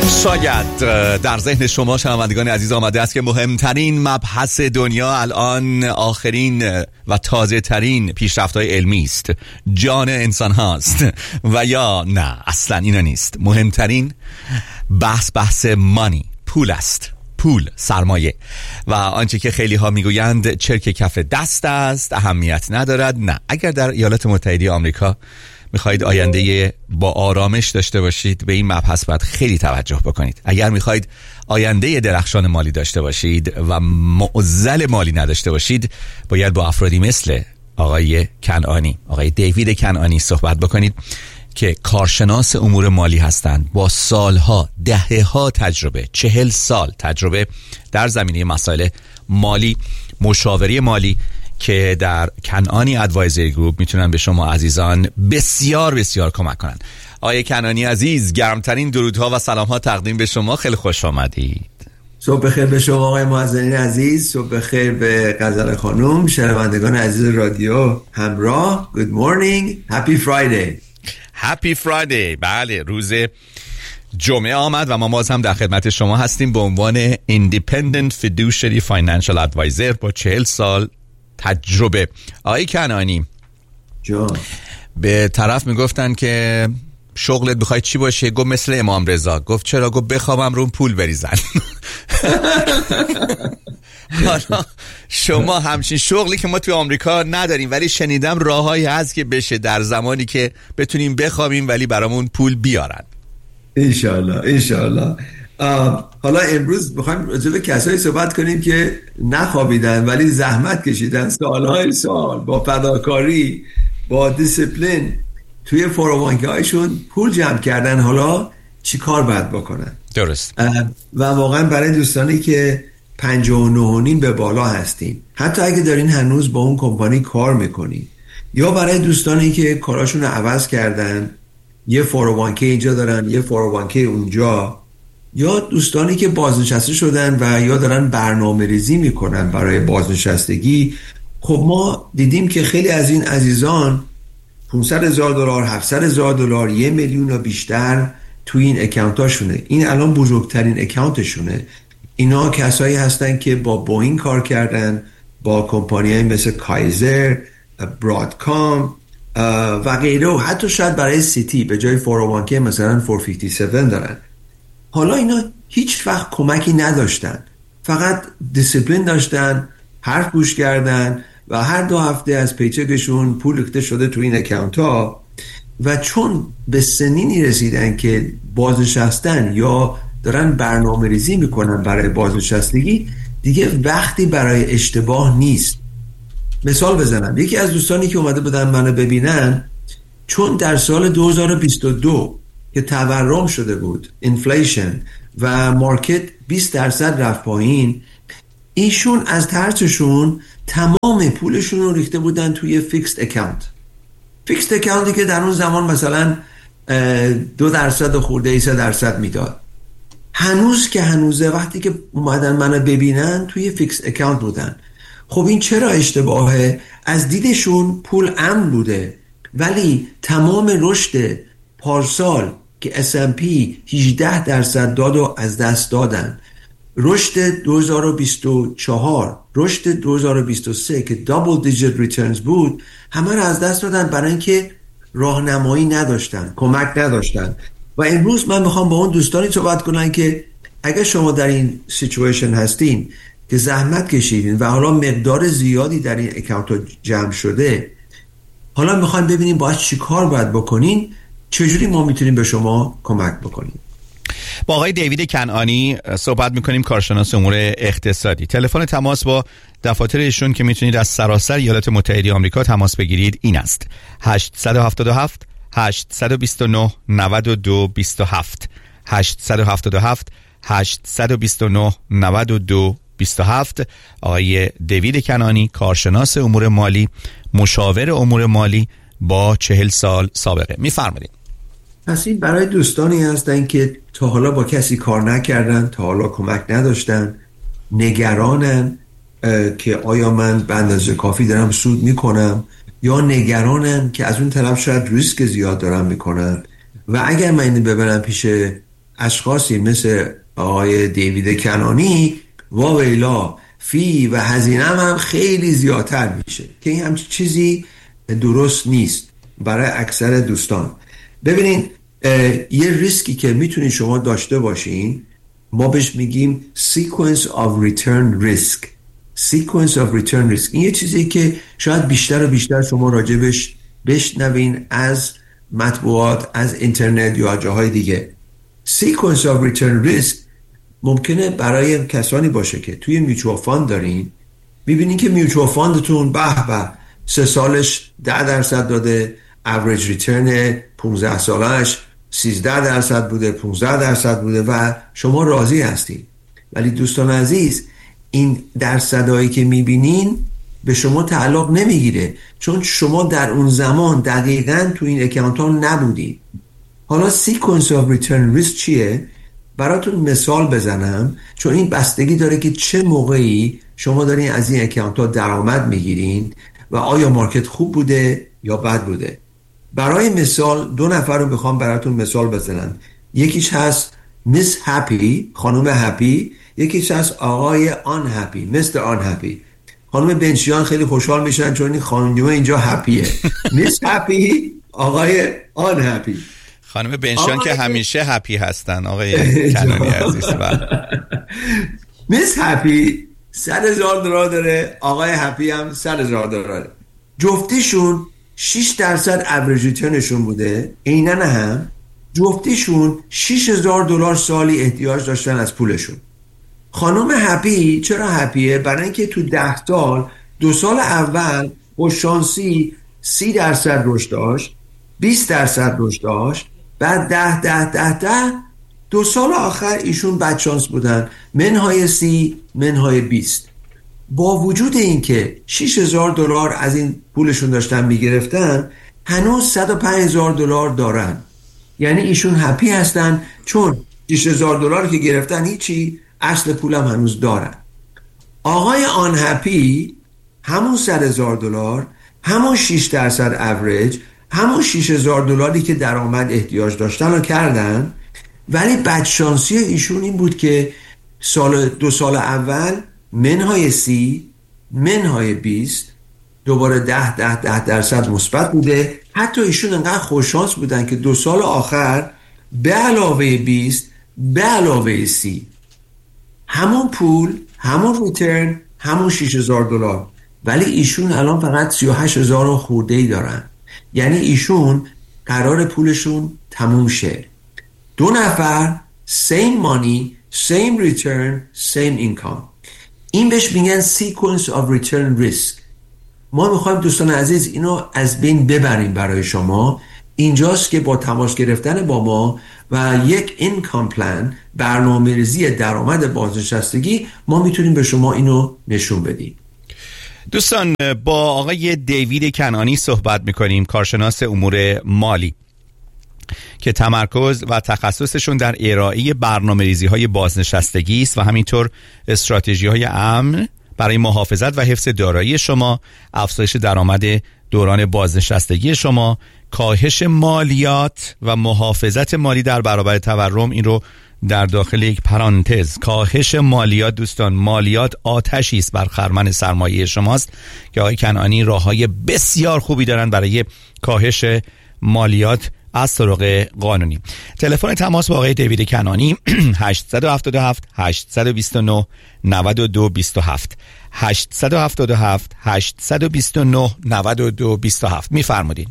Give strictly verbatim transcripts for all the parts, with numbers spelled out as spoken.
شاید در ذهن شما شنوندگان عزیز آمده است که مهمترین مبحث دنیا الان آخرین و تازه ترین پیشرفت‌های علمی است، جان انسان هاست و یا نه، اصلا اینا نیست. مهمترین بحث بحث مانی، پول است، پول، سرمایه و آنچه که خیلی ها میگویند چرک کف دست است، اهمیت ندارد. نه، اگر در ایالات متحده آمریکا میخواهید آینده با آرامش داشته باشید، به این مبحث باید خیلی توجه بکنید. اگر میخواهید آینده درخشان مالی داشته باشید و معضل مالی نداشته باشید، باید با افرادی مثل آقای کنعانی، آقای دیوید کنعانی صحبت بکنید که کارشناس امور مالی هستند، با سالها، دهه‌ها تجربه، چهل سال تجربه در زمینه مسائل مالی، مشاوره مالی، که در کنعانی ادوایزری گروپ میتونن به شما عزیزان بسیار بسیار کمک کنن. آقای کنعانی عزیز، گرمترین درودها و سلام‌ها تقدیم به شما، خیلی خوش آمدید. صبح بخیر به شما آقای معززین عزیز، صبح بخیر به غزل خانم، شنوندگان عزیز رادیو همراه. Good morning, happy Friday. Happy Friday. بله، روز جمعه آمد و ما باز هم در خدمت شما هستیم به عنوان Independent Fiduciary Financial Advisor با چهل سال تجربه. آقای کنعانی جان، به طرف میگفتن که شغلت بخوای چی باشه؟ گفت مثل امام رضا. گفت چرا؟ گفت بخوابم روم پول بریزن. حالا شما همچین شغلی که ما توی آمریکا نداریم، ولی شنیدم راههایی هست که بشه در زمانی که بتونیم بخوابیم ولی برامون پول بیارن. انشالله انشالله. حالا امروز بخوایم راجع به کسایی صحبت کنیم که نخوابیدن ولی زحمت کشیدن سالهای سال با فداکاری، با دیسیپلین توی فور او وان کی هایشون پول جمع کردن. حالا چی کار باید بکنن؟ درست. و واقعا برای دوستانی که پنجاه و نه و نیم به بالا هستین، حتی اگه دارین هنوز با اون کمپانی کار میکنین، یا برای دوستانی که کاراشون رو عوض کردن، یه فور او وان کی اینجا دارن یه فور او وان کی اونجا، یا دوستانی که بازنشسته شدن و یا دارن برنامه ریزی میکنن برای بازنشستگی. خب ما دیدیم که خیلی از این عزیزان پانصد هزار دلار، هفتصد هزار دلار، یک میلیون و بیشتر توی این اکانتاشونه. این الان بزرگترین اکانتشونه. اینا کسایی هستن که با بوئینگ کار کردن، با کمپانی‌های مثل کایزر، برادکام و غیره، و حتی شاید برای سیتی به جای فور او وان کی مثلا فور فیفتی سیون دارن. حالا اینا هیچ وقت کمکی نداشتن، فقط دیسیپلین داشتن، حرف گوش کردن و هر دو هفته از پیچکشون پول ریخته شده تو این اکانت ها، و چون به سنینی رسیدن که بازنشستن یا دارن برنامه ریزی میکنن برای بازنشستگی، دیگه وقتی برای اشتباه نیست. مثال بزنم، یکی از دوستانی که اومده بودن منو ببینن، چون در سال دو هزار و بیست و دو که تورم شده بود، اینفلیشن و مارکت بیست درصد رفت پایین، ایشون از ترسشون تمام پولشون رو ریخته بودن توی فیکسد اکانت. فیکسد اکانتی که در اون زمان مثلا دو درصد و خورده سه درصد میداد. هنوز که هنوزه، وقتی که اومدن منو ببینن توی فیکسد اکانت بودن. خب این چرا اشتباهه؟ از دیدشون پول امن بوده، ولی تمام رشد پارسال که اس ام پی هجده درصد داد و از دست دادن، رشد دو هزار و بیست و چهار، رشد دو هزار و بیست و سه که دابل دیجیت ریترنز بود، همه رو از دست دادن برای اینکه راهنمایی نداشتن، کمک نداشتن. و امروز من میخوام با اون دوستانی صحبت کنم که اگر شما در این سیچویشن هستین که زحمت کشیدین و حالا مقدار زیادی در این اکانت جمع شده، حالا میخوایم ببینیم باید چی کار باید بکنین، چجوری ما میتونیم به شما کمک بکنیم. با آقای دیوید کنعانی صحبت میکنیم، کارشناس امور اقتصادی. تلفن تماس با دفاتر ایشون که میتونید از سراسر ایالات متحده آمریکا تماس بگیرید این است: هشت هفت هفت هشت دو نه نه دو دو هفت هشت هفت هفت هشت دو نه نه دو دو هفت. آقای دیوید کنعانی، کارشناس امور مالی، مشاور امور مالی با چهل سال سابقه. میفرمایید. پس این برای دوستانی هستن که تا حالا با کسی کار نکردن، تا حالا کمک نداشتن، نگرانن که آیا من به اندازه کافی دارم سود میکنم، یا نگرانن که از اون طرف شاید ریسک زیاد دارم میکنن و اگر من اینو ببرم پیش اشخاصی مثل آقای دیوید کنانی واویلا فی و هزینه هم خیلی زیادتر میشه که این همچین چیزی درست نیست برای اکثر دوستان. ببینید یه ریسکی که میتونید شما داشته باشین ما بهش میگیم sequence of return risk. sequence of return risk این یه چیزی که شاید بیشتر و بیشتر شما راجبش بشنوین از مطبوعات، از اینترنت یا جاهای دیگه. sequence of return risk ممکنه برای کسانی باشه که توی میوچوال فاند دارین، میبینین که میوچوال فاندتون به به سه سالش ده درصد داده، average ریترن پانزده سالش سیزده درصد بوده، پانزده درصد بوده و شما راضی هستین. ولی دوستان عزیز این درصدهایی که میبینین به شما تعلق نمیگیره، چون شما در اون زمان دقیقاً تو این اکانت ها نبودین. حالا sequence of return risk چیه؟ براتون مثال بزنم، چون این بستگی داره که چه موقعی شما دارین از این اکانت ها درآمد میگیرین و آیا مارکت خوب بوده یا بد بوده. برای مثال دو نفر رو میخوام براتون مثال بزنم. یکیش هست میس هپی، خانم هپی، یکیش هست آقای آن هپی، مستر آن هپی. خانم بنشیان خیلی خوشحال میشن چون این خانم اینجا هپیه. میس هپی، آقای آن هپی. خانم بنشیان که همیشه هپی هستن آقای کنانی عزیز. میس هپی صد هزار دلار داره، آقای هپی هم صد هزار دلار داره. جفتیشون شش درصد اوریج ریترنشون بوده، عیناً هم جفتیشون شش هزار دلار سالی احتیاج داشتن از پولشون. خانم هپی چرا هپیه؟ برای اینکه تو ده سال دو سال اول با شانسی سی درصد رشد داشت، بیست درصد رشد داشت، بعد ده ده ده ده دو سال آخر ایشون بدشانس بودن، منهای سی منهای بیست. با وجود اینکه شش هزار دلار از این پولشون داشتن میگرفتن هنوز صد و پنج هزار دلار دارن. یعنی ایشون هپی هستن چون شش هزار دلار که گرفتن هیچی، اصل پولم هنوز دارن. آقای آن هپی همون صد هزار دلار، همون شش درصد اوریج، همون شش هزار دلاری که درآمد احتیاج داشتن رو کردن، ولی بدشانسی ایشون این بود که سال دو سال اول منهای سی منهای بیست دوباره ده ده ده درصد مثبت بوده. حتی ایشون انقدر خوششانس بودن که دو سال آخر به علاوه بیست به علاوه سی همون پول، همون ریترن، همون شش هزار دلار، ولی ایشون الان فقط سی و هشت هزار خورده ای دارن. یعنی ایشون قرار پولشون تموم شه. دو نفر same money same return same income. این بهش میگن sequence of return risk. ما میخوایم دوستان عزیز اینو از بین ببریم برای شما. اینجاست که با تماس گرفتن با ما و یک income plan، برنامه‌ریزی درآمد بازنشستگی، ما میتونیم به شما اینو نشون بدیم. دوستان با آقای دیوید کنانی صحبت میکنیم، کارشناس امور مالی که تمرکز و تخصصشون در ارائه برنامه‌ریزی های بازنشستگی است و همینطور استراتژی های امن برای محافظت و حفظ دارایی شما، افزایش درآمد دوران بازنشستگی شما، کاهش مالیات و محافظت مالی در برابر تورم. این رو در داخل یک پرانتز، کاهش مالیات دوستان، مالیات آتشی است بر خرمن سرمایه شماست که آقای کنانی راههای بسیار خوبی دارن برای کاهش مالیات از طرق قانونی. تلفن تماس با آقای دیوید کنانی هشت هفت هفت هشت دو نه نه دو دو هفت هشت هفت هفت هشت دو نه نه دو دو هفت. میفرمودین.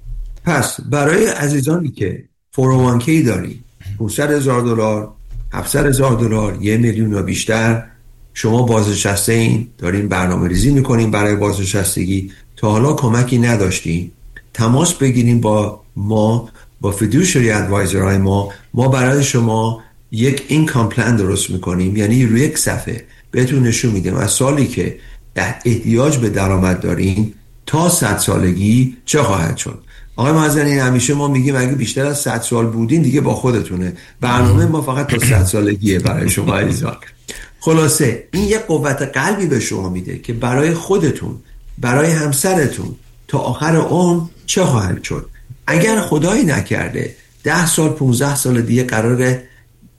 پس برای عزیزانی که فور او وان کی دارین، پانصد هزار دلار، هفتصد هزار دلار، یک میلیون یا بیشتر، شما بازنشسته این، دارین برنامه ریزی میکنین برای بازنشستگی، تا حالا کمکی نداشتین، تماس بگیرین با ما، با فیدوشری ادوایزرهای ما. ما برای شما یک اینکام پلان درست میکنیم، یعنی روی یک صفحه بهتون نشون میدیم از سالی که احتیاج به درآمد دارین تا صد سالگی چه خواهد شد. آقای معزنین همیشه ما میگیم اگه بیشتر از صد سال بودین دیگه با خودتونه، برنامه ما فقط تا صد سالگیه برای شما عزیزان. خلاصه این یک قوت قلبی به شما میده که برای خودتون، برای همسرتون تا آخر عمر چه خواهد شد. اگر خدایی نکرده ده سال پونزده سال دیگه قراره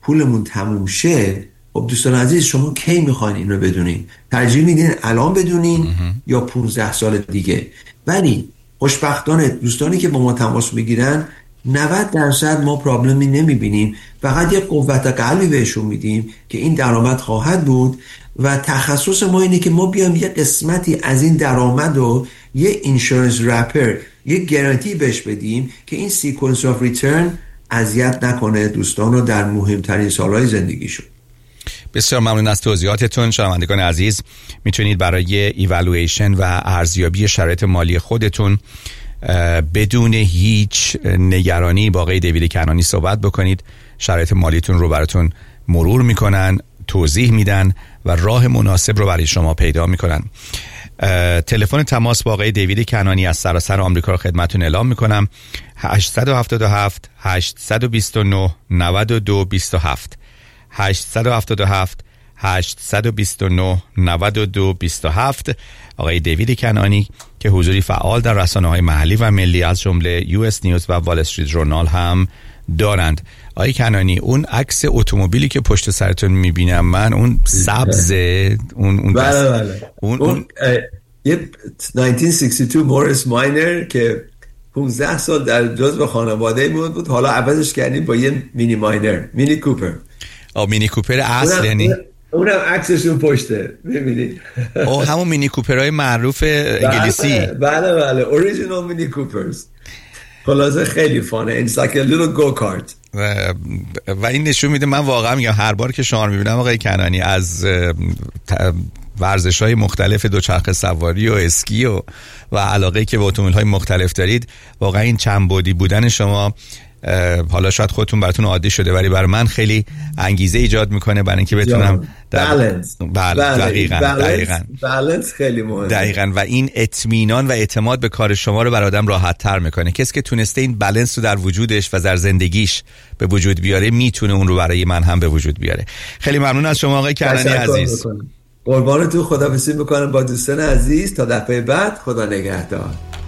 پولمون تموم شه، خب دوستان عزیز شما کی میخواین این رو بدونین؟ ترجیح میدین الان بدونین یا پونزده سال دیگه؟ ولی خوشبختانه دوستانی که با ما تماس میگیرن نود درصد ما پرابلمی نمیبینیم، فقط یه قوت قلبی بهشون میدیم که این درآمد خواهد بود و تخصص ما اینه که ما بیام یه قسمتی از این درآمد رو یه اینشورنس رپر، یه گارانتی بهش بدیم که این سیکونس آف ریترن اذیت نکنه دوستان رو در مهمترین سالهای زندگیشون. بسیار ممنون از توضیحاتتون. شنوندگان عزیز، میتونید برای ایوالویشن و ارزیابی شرایط مالی خودتون بدون هیچ نگرانی با آقای دیوید کنانی صحبت بکنید. شرایط مالیتون رو براتون مرور میکنن، توضیح میدن و راه مناسب رو برای شما پیدا میکنن. تلفن تماس با آقای دیوید کنانی از سراسر آمریکا رو خدمتتون اعلام میکنم: هشت هفت هفت هشت دو نه نه دو دو هفت هشت هفت هفت هشت دو نه نه دو دو هفت. آقای دیوید کنانی که حضوری فعال در رسانه‌های محلی و ملی از جمله یو اس نیوز و وال استریت ژورنال هم دارند. آقای کنانی، اون عکس اتومبیلی که پشت سرتون میبینم من، اون سبزه، اون اون بله بله اون, اون اون یه هزار و نهصد و شصت و دو مورس ماینر که پانزده سال در جزو خانواده بود بود حالا عوضش کردیم با یه مینی ماینر، مینی کوپر. آ مینی کوپر اصل یعنی اونم عکسشون پشته، ببینید. او همون مینی کوپرهای معروف انگلیسی. بله بله بله اوریجینال مینی کوپرز. خلاصه خیلی فانه. It's like a little go kart. و, و این نشون میده، من واقعا میگم هر بار که شما رو میبینم آقای کنانی از ورزش‌های مختلف دوچرخه سواری و اسکی و و علاقه‌ای که به اتومبیل‌های مختلف دارید، واقعا این چند بعدی بودن شما، حالا شاید خودتون براتون عادی شده ولی برای من خیلی انگیزه ایجاد میکنه برای اینکه بتونم بالانس. بله دقیقاً دقیقاً بالانس خیلی مهمه. دقیقاً و این اطمینان و اعتماد به کار شما رو برای آدم راحت تر میکنه. کسی که تونسته این بالانس رو در وجودش و در زندگیش به وجود بیاره، میتونه اون رو برای من هم به وجود بیاره. خیلی ممنون از شما آقای کنانی عزیز. قربانتون، خداحافظی میکنم با دوستان عزیز تا دفعه بعد. خدا نگهدار.